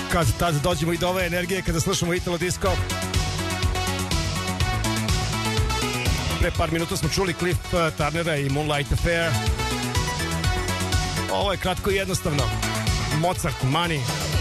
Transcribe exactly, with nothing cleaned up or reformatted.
Kad tad dođemo i do ove energije kada slušamo Italo Disco. Pre par minuta smo čuli Cliff Turnera i Moonlight Affair. Ovo je kratko i jednostavno. Mozart, Money.